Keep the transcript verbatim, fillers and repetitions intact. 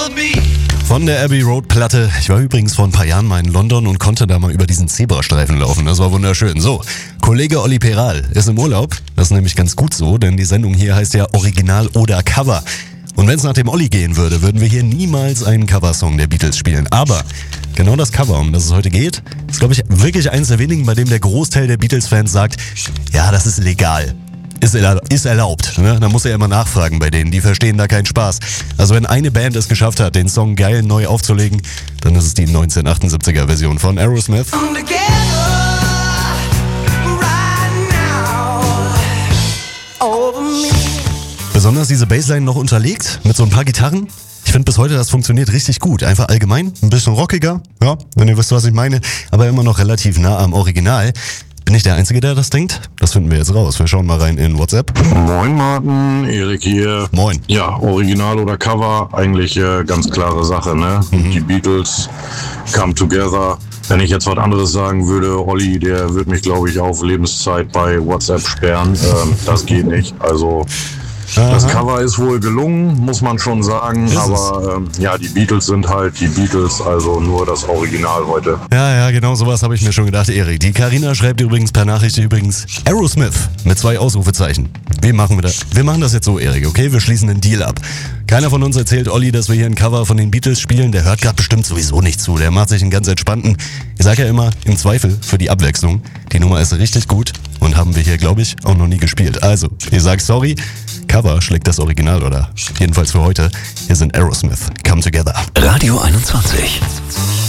Von der Abbey Road Platte. Ich war übrigens vor ein paar Jahren mal in London und konnte da mal über diesen Zebrastreifen laufen. Das war wunderschön. So, Kollege Olli Peral ist im Urlaub. Das ist nämlich ganz gut so, denn die Sendung hier heißt ja Original oder Cover. Und wenn es nach dem Olli gehen würde, würden wir hier niemals einen Coversong der Beatles spielen. Aber genau das Cover, um das es heute geht, ist, glaube ich, wirklich eines der wenigen, bei dem der Großteil der Beatles-Fans sagt, ja, das ist legal. Ist, erla- ist erlaubt. Ne? Da muss er immer nachfragen bei denen. Die verstehen da keinen Spaß. Also wenn eine Band es geschafft hat, den Song geil neu aufzulegen, dann ist es die neunzehnhundertachtundsiebziger Version von Aerosmith. Besonders diese Bassline noch unterlegt mit so ein paar Gitarren. Ich finde bis heute, das funktioniert richtig gut. Einfach allgemein, ein bisschen rockiger, ja, wenn ihr wisst, was ich meine, aber immer noch relativ nah am Original. Bin ich der Einzige, der das denkt? Das finden wir jetzt raus. Wir schauen mal rein in WhatsApp. Moin Martin, Erik hier. Moin. Ja, Original oder Cover, eigentlich äh, ganz klare Sache, ne? Mhm. Die Beatles come together. Wenn ich jetzt was anderes sagen würde, Olli, der wird mich, glaube ich, auf Lebenszeit bei WhatsApp sperren. Ähm, das geht nicht. Also das Aha. Cover ist wohl gelungen, muss man schon sagen. Ist aber ähm, ja, die Beatles sind halt die Beatles, also nur das Original heute. Ja, ja, genau sowas habe ich mir schon gedacht, Erik. Die Carina schreibt übrigens per Nachricht übrigens Aerosmith mit zwei Ausrufezeichen. Wie machen wir das? Wir machen das jetzt so, Erik, okay? Wir schließen den Deal ab. Keiner von uns erzählt Olli, dass wir hier ein Cover von den Beatles spielen. Der hört gerade bestimmt sowieso nicht zu. Der macht sich einen ganz entspannten. Ich sage ja immer, im Zweifel für die Abwechslung. Die Nummer ist richtig gut und haben wir hier, glaube ich, auch noch nie gespielt. Also, ihr sagt sorry, Cover schlägt das Original, oder? Jedenfalls für heute. Hier sind Aerosmith. Come Together. Radio einundzwanzig.